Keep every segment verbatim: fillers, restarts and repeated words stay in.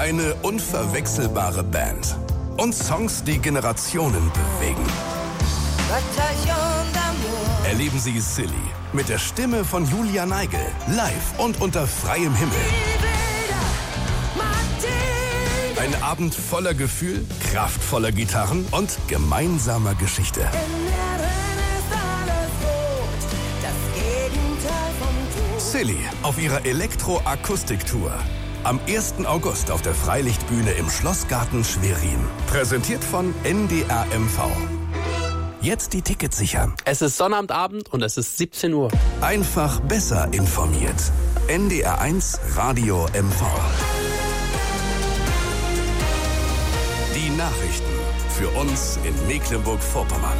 Eine unverwechselbare Band. Und Songs, die Generationen bewegen. Erleben Sie Silly mit der Stimme von Julia Neigel. Live und unter freiem Himmel. Ein Abend voller Gefühl, kraftvoller Gitarren und gemeinsamer Geschichte. Silly auf ihrer Elektro-Akustik-Tour. Am ersten August auf der Freilichtbühne im Schlossgarten Schwerin. Präsentiert von N D R M V. Jetzt die Tickets sichern. Es ist Sonnabendabend und es ist siebzehn Uhr. Einfach besser informiert. N D R eins Radio M V. Die Nachrichten für uns in Mecklenburg-Vorpommern.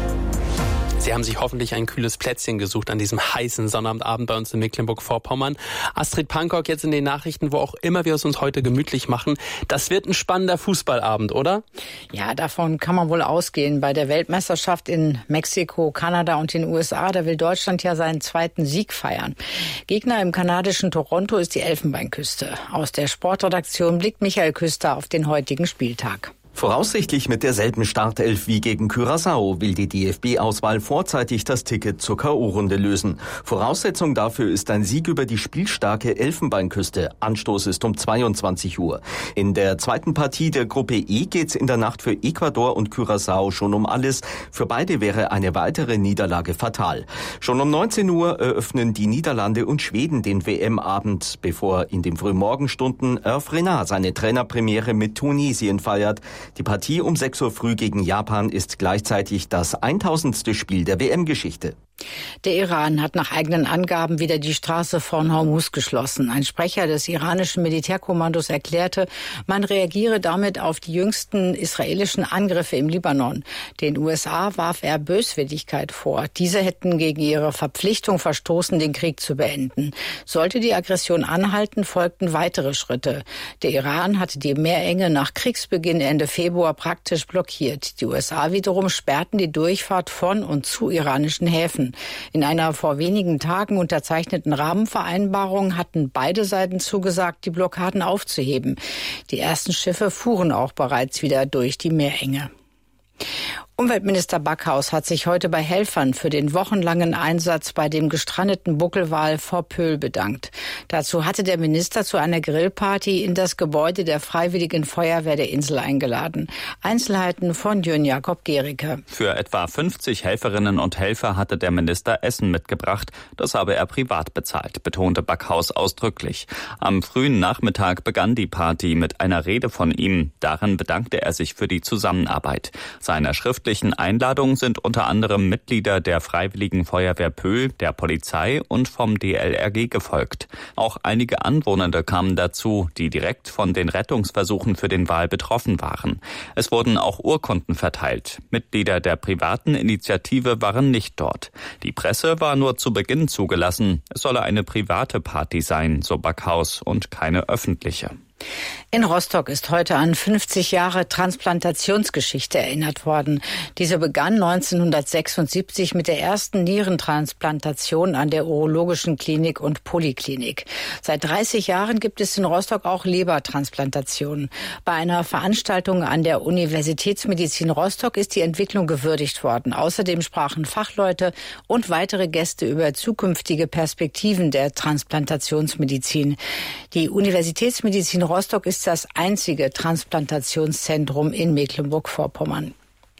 Sie haben sich hoffentlich ein kühles Plätzchen gesucht an diesem heißen Sonnabendabend bei uns in Mecklenburg-Vorpommern. Astrid Pankok jetzt in den Nachrichten, wo auch immer wir es uns heute gemütlich machen. Das wird ein spannender Fußballabend, oder? Ja, davon kann man wohl ausgehen. Bei der Weltmeisterschaft in Mexiko, Kanada und den U S A, da will Deutschland ja seinen zweiten Sieg feiern. Gegner im kanadischen Toronto ist die Elfenbeinküste. Aus der Sportredaktion blickt Michael Küster auf den heutigen Spieltag. Voraussichtlich mit derselben Startelf wie gegen Curaçao will die D F B-Auswahl vorzeitig das Ticket zur K O-Runde lösen. Voraussetzung dafür ist ein Sieg über die spielstarke Elfenbeinküste. Anstoß ist um zweiundzwanzig Uhr. In der zweiten Partie der Gruppe E geht's in der Nacht für Ecuador und Curaçao schon um alles. Für beide wäre eine weitere Niederlage fatal. Schon um neunzehn Uhr eröffnen die Niederlande und Schweden den W M-Abend, bevor in den Frühmorgenstunden Hervé Renard seine Trainerpremiere mit Tunesien feiert. Die Partie um sechs Uhr früh gegen Japan ist gleichzeitig das tausendste Spiel der W M-Geschichte. Der Iran hat nach eigenen Angaben wieder die Straße von Hormuz geschlossen. Ein Sprecher des iranischen Militärkommandos erklärte, man reagiere damit auf die jüngsten israelischen Angriffe im Libanon. Den U S A warf er Böswilligkeit vor. Diese hätten gegen ihre Verpflichtung verstoßen, den Krieg zu beenden. Sollte die Aggression anhalten, folgten weitere Schritte. Der Iran hatte die Meerenge nach Kriegsbeginn Ende Februar praktisch blockiert. Die U S A wiederum sperrten die Durchfahrt von und zu iranischen Häfen. In einer vor wenigen Tagen unterzeichneten Rahmenvereinbarung hatten beide Seiten zugesagt, die Blockaden aufzuheben. Die ersten Schiffe fuhren auch bereits wieder durch die Meerenge. Umweltminister Backhaus hat sich heute bei Helfern für den wochenlangen Einsatz bei dem gestrandeten Buckelwal vor Pöhl bedankt. Dazu hatte der Minister zu einer Grillparty in das Gebäude der Freiwilligen Feuerwehr der Insel eingeladen. Einzelheiten von Jörn Jakob Gericke. Für etwa fünfzig Helferinnen und Helfer hatte der Minister Essen mitgebracht. Das habe er privat bezahlt, betonte Backhaus ausdrücklich. Am frühen Nachmittag begann die Party mit einer Rede von ihm. Darin bedankte er sich für die Zusammenarbeit. Seiner schriftlichen Einladung sind unter anderem Mitglieder der Freiwilligen Feuerwehr Pöhl, der Polizei und vom D L R G gefolgt. Auch einige Anwohner kamen dazu, die direkt von den Rettungsversuchen für den Wal betroffen waren. Es wurden auch Urkunden verteilt. Mitglieder der privaten Initiative waren nicht dort. Die Presse war nur zu Beginn zugelassen. Es solle eine private Party sein, so Backhaus, und keine öffentliche. In Rostock ist heute an fünfzig Jahre Transplantationsgeschichte erinnert worden. Diese begann neunzehnhundertsechsundsiebzig mit der ersten Nierentransplantation an der Urologischen Klinik und Poliklinik. Seit dreißig Jahren gibt es in Rostock auch Lebertransplantationen. Bei einer Veranstaltung an der Universitätsmedizin Rostock ist die Entwicklung gewürdigt worden. Außerdem sprachen Fachleute und weitere Gäste über zukünftige Perspektiven der Transplantationsmedizin. Die Universitätsmedizin Rostock ist das einzige Transplantationszentrum in Mecklenburg-Vorpommern.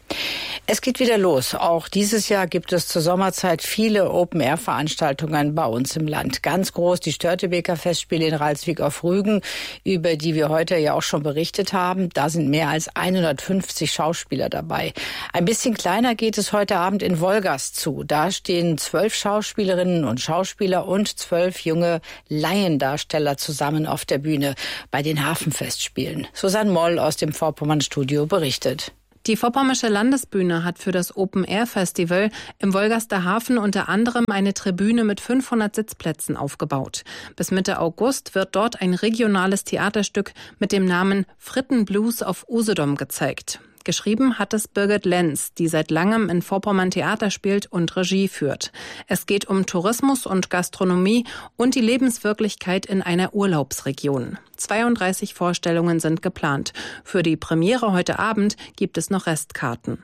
Es geht wieder los. Auch dieses Jahr gibt es zur Sommerzeit viele Open-Air-Veranstaltungen bei uns im Land. Ganz groß die Störtebeker Festspiele in Ralswiek auf Rügen, über die wir heute ja auch schon berichtet haben. Da sind mehr als hundertfünfzig Schauspieler dabei. Ein bisschen kleiner geht es heute Abend in Wolgast zu. Da stehen zwölf Schauspielerinnen und Schauspieler und zwölf junge Laiendarsteller zusammen auf der Bühne bei den Hafenfestspielen. Susanne Moll aus dem Vorpommern-Studio berichtet. Die Vorpommersche Landesbühne hat für das Open-Air-Festival im Wolgaster Hafen unter anderem eine Tribüne mit fünfhundert Sitzplätzen aufgebaut. Bis Mitte August wird dort ein regionales Theaterstück mit dem Namen Frittenblues auf Usedom gezeigt. Geschrieben hat es Birgit Lenz, die seit langem in Vorpommern Theater spielt und Regie führt. Es geht um Tourismus und Gastronomie und die Lebenswirklichkeit in einer Urlaubsregion. zweiunddreißig Vorstellungen sind geplant. Für die Premiere heute Abend gibt es noch Restkarten.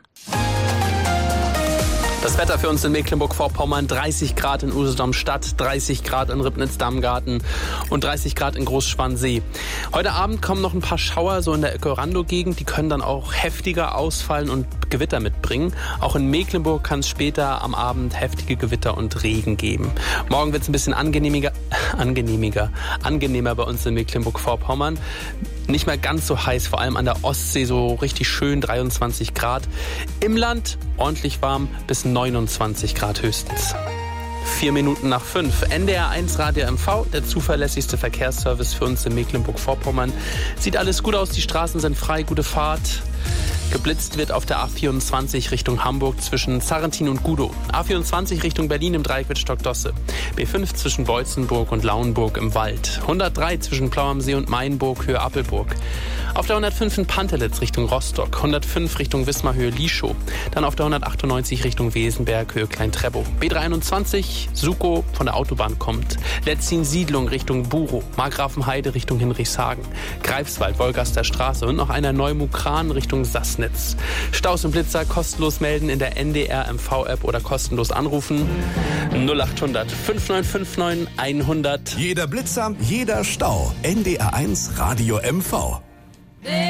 Das Wetter für uns in Mecklenburg-Vorpommern: dreißig Grad in Usedom-Stadt, dreißig Grad in Ribnitz-Dammgarten und dreißig Grad in Großschwansee. Heute Abend kommen noch ein paar Schauer so in der Ecorando-Gegend. Die können dann auch heftiger ausfallen und Gewitter mitbringen. Auch in Mecklenburg kann es später am Abend heftige Gewitter und Regen geben. Morgen wird es ein bisschen angenehmiger, angenehmiger, angenehmer bei uns in Mecklenburg-Vorpommern. Nicht mehr ganz so heiß, vor allem an der Ostsee so richtig schön, dreiundzwanzig Grad. Im Land ordentlich warm, bis neunundzwanzig Grad höchstens. Vier Minuten nach fünf. N D R eins Radio M V, der zuverlässigste Verkehrsservice für uns in Mecklenburg-Vorpommern. Sieht alles gut aus, die Straßen sind frei, gute Fahrt. Geblitzt wird auf der A vierundzwanzig Richtung Hamburg zwischen Sarrentin und Gudow. A vierundzwanzig Richtung Berlin im Dreieck Wittstock-Dosse. B fünf zwischen Beutzenburg und Lauenburg im Wald. hundertdrei zwischen Plau am See und Mainburg, Höhe Appelburg. Auf der hundertfünf in Pantelitz Richtung Rostock. hundertfünf Richtung Wismar, Höhe Lieschow. Dann auf der hundertachtundneunzig Richtung Wesenberg, Höhe Klein-Treppow. B dreiundzwanzig, Sukow von der Autobahn kommt. Letzin-Siedlung Richtung Burow. Markgrafenheide Richtung Hinrichshagen. Greifswald, Wolgaster Straße und noch einer Neumukran Richtung Sassnitz. Staus und Blitzer kostenlos melden in der N D R M V-App oder kostenlos anrufen. null achthundert fünf neun fünf neun hundert. Jeder Blitzer, jeder Stau. N D R eins Radio M V.